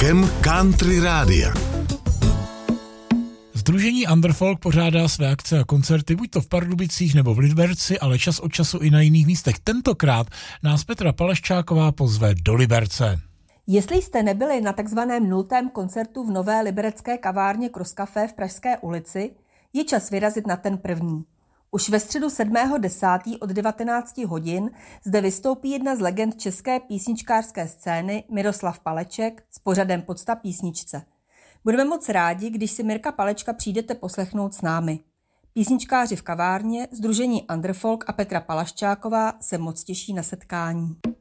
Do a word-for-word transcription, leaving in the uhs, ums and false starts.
Rokem Country Rádia. Sdružení Underfolk pořádá své akce a koncerty buď to v Pardubicích nebo v Liberci, ale čas od času i na jiných místech. Tentokrát nás Petra Palaščáková pozve do Liberce. Jestli jste nebyli na takzvaném nultém koncertu v nové liberecké kavárně Cross Café v Pražské ulici, je čas vyrazit na ten první. Už ve středu sedmého desátého od devatenácti hodin zde vystoupí jedna z legend české písničkářské scény Miroslav Paleček s pořadem Podsta písničce. Budeme moc rádi, když si Mirka Palečka přijdete poslechnout s námi. Písničkáři v kavárně, sdružení Underfolk a Petra Palaščáková se moc těší na setkání.